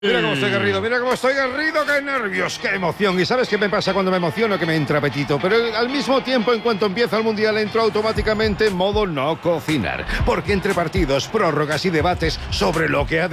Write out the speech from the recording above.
Mira cómo estoy Garrido, qué nervios, qué emoción. ¿Y sabes qué me pasa cuando me emociono? Que me entra apetito. Pero al mismo tiempo, en cuanto empieza el Mundial, entro automáticamente en modo no cocinar. Porque entre partidos, prórrogas y debates sobre lo que ha